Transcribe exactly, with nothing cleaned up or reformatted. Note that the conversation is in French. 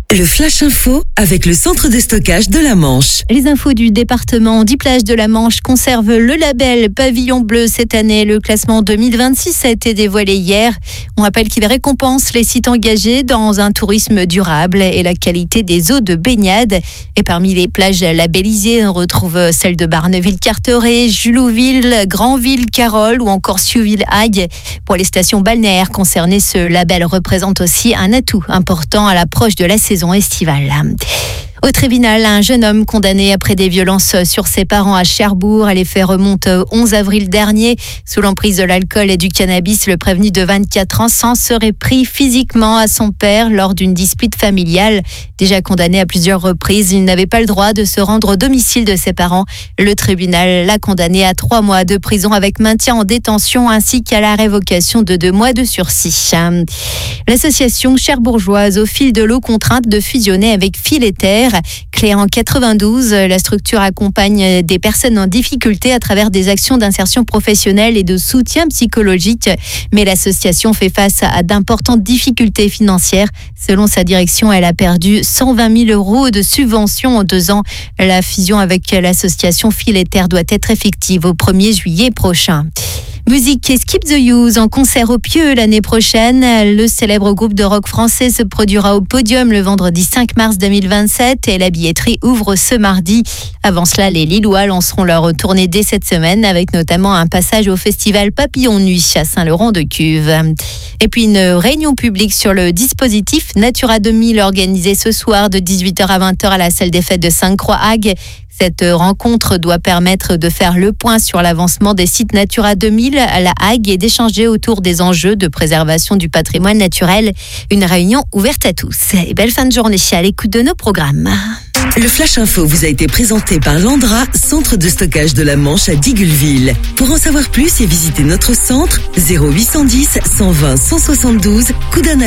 Le Flash Info avec le centre de stockage de la Manche. Les infos du département dix plages de la Manche conservent le label Pavillon Bleu cette année. Le classement deux mille vingt-six a été dévoilé hier. On rappelle qu'il récompense les sites engagés dans un tourisme durable et la qualité des eaux de baignade. Et parmi les plages labellisées, on retrouve celles de Barneville-Carteret, Julouville, Granville, Carole ou encore Siouville-Hague. Pour les stations balnéaires concernées, ce label représente aussi un atout important à l'approche de la saison estivale. Au tribunal, un jeune homme condamné après des violences sur ses parents à Cherbourg. Les faits remontent au onze avril dernier. Sous l'emprise de l'alcool et du cannabis, le prévenu de vingt-quatre ans s'en serait pris physiquement à son père lors d'une dispute familiale. Déjà condamné à plusieurs reprises, il n'avait pas le droit de se rendre au domicile de ses parents. Le tribunal l'a condamné à trois mois de prison avec maintien en détention ainsi qu'à la révocation de deux mois de sursis. L'association cherbourgeoise Au fil de l'eau contrainte de fusionner avec Fil et Terre. Créée en quatre-vingt-douze, la structure accompagne des personnes en difficulté à travers des actions d'insertion professionnelle et de soutien psychologique. Mais l'association fait face à d'importantes difficultés financières. Selon sa direction, elle a perdu cent vingt mille euros de subventions en deux ans. La fusion avec l'association Fil et Terre doit être effective au premier juillet prochain. Musique et Skip the Use en concert au Pieux l'année prochaine. Le célèbre groupe de rock français se produira au Podium le vendredi cinq mars deux mille vingt-sept et la billetterie ouvre ce mardi. Avant cela, les Lillois lanceront leur tournée dès cette semaine avec notamment un passage au festival Papillon Nuit à Saint-Laurent-de-Cuve. Et puis une réunion publique sur le dispositif Natura deux mille organisée ce soir de dix-huit heures à vingt heures à la salle des fêtes de Sainte-Croix-Hague. Cette rencontre doit permettre de faire le point sur l'avancement des sites Natura deux mille à la Hague et d'échanger autour des enjeux de préservation du patrimoine naturel. Une réunion ouverte à tous. Et belle fin de journée à l'écoute de nos programmes. Le Flash Info vous a été présenté par Landra, centre de stockage de la Manche à Digulleville. Pour en savoir plus et visiter notre centre, zéro huit cent dix, cent vingt, cent soixante-douze, Coudanapel.